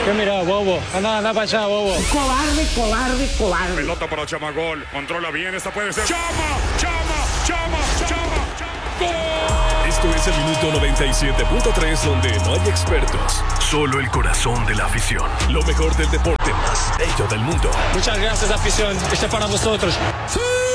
¿Qué mira, bobo? Anda para allá, bobo. Cobarde, cobarde, cobarde. Pelota para Chama, gol. Controla bien, esta puede ser. ¡Chama! ¡Gol! Esto es el minuto 97.3, donde no hay expertos, solo el corazón de la afición. Lo mejor del deporte más bello del mundo. Muchas gracias, afición. Este es para vosotros. ¡Sí!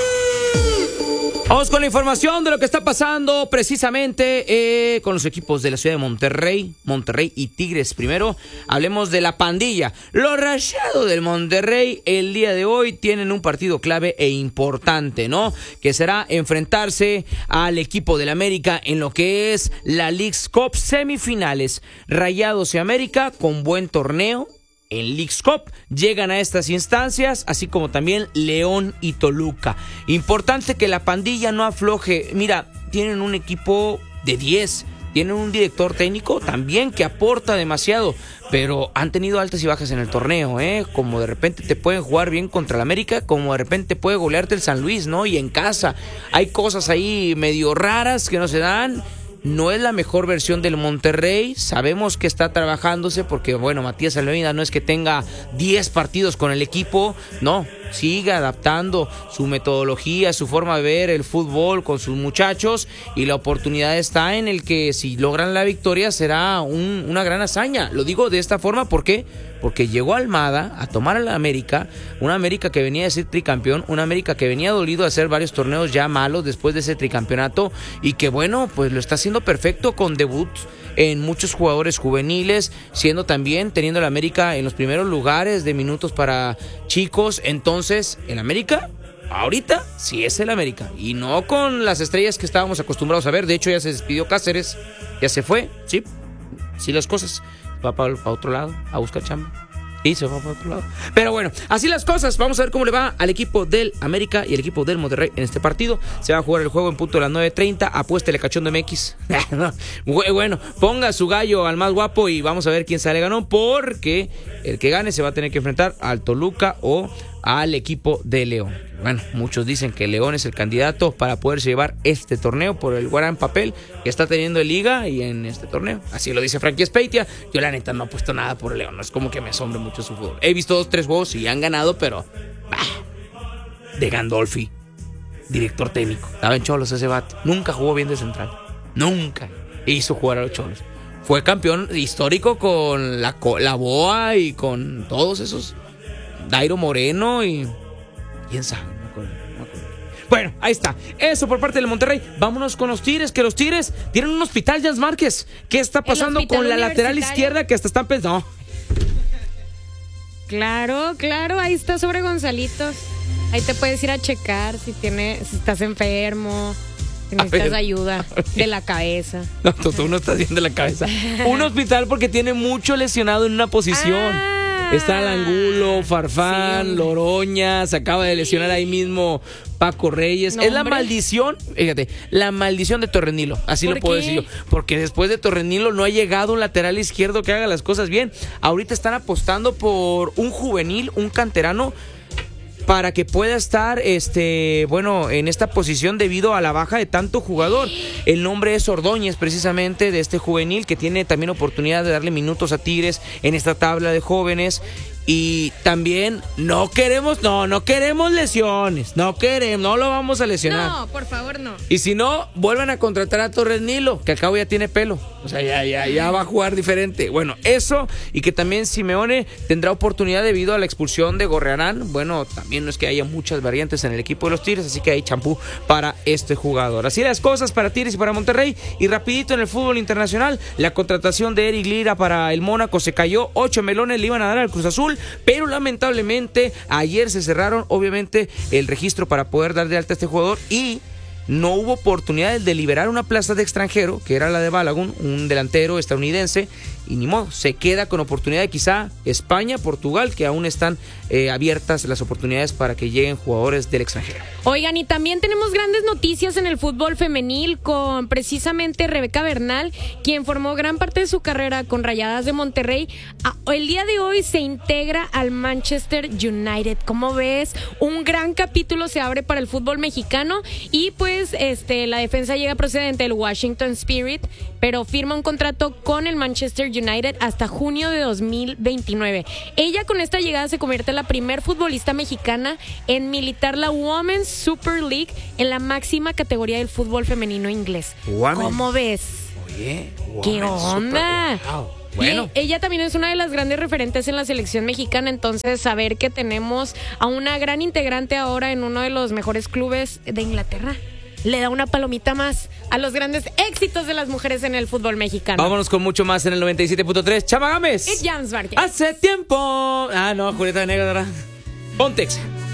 Vamos con la información de lo que está pasando precisamente con los equipos de la ciudad de Monterrey y Tigres. Primero, hablemos de la pandilla. Los Rayados del Monterrey el día de hoy tienen un partido clave e importante, ¿no? Que será enfrentarse al equipo del América en lo que es la Leagues Cup semifinales. Rayados y América con buen torneo en Leagues Cup llegan a estas instancias, así como también León y Toluca. Importante que la pandilla no afloje. Mira, tienen un equipo de 10, tienen un director técnico también que aporta demasiado, pero han tenido altas y bajas en el torneo, como de repente te pueden jugar bien contra el América, como de repente puede golearte el San Luis, ¿no? Y en casa hay cosas ahí medio raras que no se dan. No es la mejor versión del Monterrey, sabemos que está trabajándose porque, bueno, Matías Almeida no es que tenga 10 partidos con el equipo, no, sigue adaptando su metodología, su forma de ver el fútbol con sus muchachos y la oportunidad está en el que si logran la victoria será una gran hazaña. Lo digo de esta forma, ¿por qué? Porque llegó Almada a tomar a la América, una América que venía de ser tricampeón, una América que venía dolido a hacer varios torneos ya malos después de ese tricampeonato y que bueno, pues lo está haciendo perfecto con debuts en muchos jugadores juveniles, siendo también teniendo la América en los primeros lugares de minutos para chicos. Entonces, el América ahorita sí es el América y no con las estrellas que estábamos acostumbrados a ver. De hecho, ya se despidió Cáceres, ya se fue, sí las cosas. Va para otro lado a buscar chamba y se va para otro lado. Pero bueno, así las cosas. Vamos a ver cómo le va al equipo del América y el equipo del Monterrey en este partido. Se va a jugar el juego en punto de las 9:30. Apuéstele cachondo MX. Bueno, ponga su gallo al más guapo y vamos a ver quién sale ganón, porque el que gane se va a tener que enfrentar al Toluca o al equipo de León. Bueno, muchos dicen que León es el candidato para poderse llevar este torneo por el gran papel que está teniendo en Liga y en este torneo. Así lo dice Frankie Speitia. Yo la neta no he puesto nada por León, no es como que me asombre mucho su fútbol. He visto 2-3 juegos y han ganado, pero de Gandolfi, director técnico, estaba en Cholos ese vato, nunca jugó bien de central, nunca hizo jugar a los Cholos. Fue campeón histórico con la Boa y con todos esos, Dairo Moreno y quién sabe. Bueno, ahí está. Eso por parte del Monterrey. Vámonos con los Tigres, que los Tigres tienen un hospital, Jazz Márquez. ¿Qué está pasando con la lateral izquierda que hasta están pensando? Claro, ahí está sobre Gonzalitos. Ahí te puedes ir a checar si estás enfermo, si necesitas ayuda de la cabeza. No, tú no estás bien de la cabeza. Un hospital porque tiene mucho lesionado en una posición. Está Alangulo, Farfán, sí, Loroña, se acaba de lesionar ahí mismo Paco Reyes. No, es la maldición, fíjate, la maldición de Torrenilo, así lo puedo decir yo. Porque después de Torrenilo no ha llegado un lateral izquierdo que haga las cosas bien. Ahorita están apostando por un juvenil, un canterano, para que pueda estar en esta posición debido a la baja de tanto jugador. El nombre es Ordóñez, precisamente, de este juvenil que tiene también oportunidad de darle minutos a Tigres en esta tabla de jóvenes. Y también no queremos lesiones, no lo vamos a lesionar. No, por favor, no. Y si no, vuelvan a contratar a Torres Nilo, que al cabo ya tiene pelo. O sea, ya va a jugar diferente. Bueno, eso, y que también Simeone tendrá oportunidad debido a la expulsión de Gorrearán. Bueno, también no es que haya muchas variantes en el equipo de los Tigres, así que hay champú para este jugador. Así las cosas para Tigres y para Monterrey. Y rapidito en el fútbol internacional, la contratación de Eric Lira para el Mónaco se cayó. 8 melones le iban a dar al Cruz Azul, pero lamentablemente ayer se cerraron obviamente el registro para poder dar de alta a este jugador y no hubo oportunidad de liberar una plaza de extranjero, que era la de Balogun, un delantero estadounidense, y ni modo, se queda con oportunidad de quizá España, Portugal, que aún están abiertas las oportunidades para que lleguen jugadores del extranjero. Oigan, y también tenemos grandes noticias en el fútbol femenil con precisamente Rebeca Bernal, quien formó gran parte de su carrera con Rayadas de Monterrey. El día de hoy se integra al Manchester United. ¿Cómo ves? Un gran capítulo se abre para el fútbol mexicano y pues la defensa llega procedente del Washington Spirit, pero firma un contrato con el Manchester United hasta junio de 2029. Ella con esta llegada se convierte en la primer futbolista mexicana en militar la Women's Super League en la máxima categoría del fútbol femenino inglés. Women's. ¿Cómo ves? Oye, ¿Qué onda? Wow. Bueno. Y ella también es una de las grandes referentes en la selección mexicana, entonces saber que tenemos a una gran integrante ahora en uno de los mejores clubes de Inglaterra le da una palomita más a los grandes éxitos de las mujeres en el fútbol mexicano. Vámonos con mucho más en el 97.3. Chama Gámez. It James Vargas. Hace tiempo. Ah, no, Julieta Venegas, ¿verdad? Pontex.